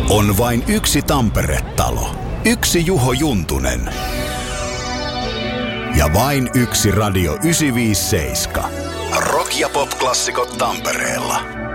On vain yksi Tampere-talo, yksi Juho Juntunen ja vain yksi Radio 957. Rock- ja pop-klassikot Tampereella.